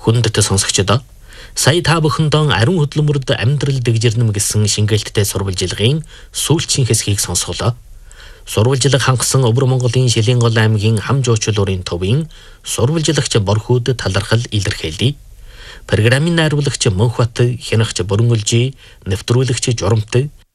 Хүндэт сонсогчдоо сая та бүхэндээ ариун хөдөлмөрд амьдрал дэглэрнэм гэсэн шингээлттэй сурвалжилгын сүүлчийн хэсгийг сонсголоо. Сурвалжилга хангасан Өвөр Монголын Шилэнгол аймгийн хам жуучил урын төвийн сурвалжилагч Борхүүд талархал илэрхийлье. Программын найруулагч Мөнхбат, хянагч Бүрэн Үлжи, нэвтрүүлэгч Журамт,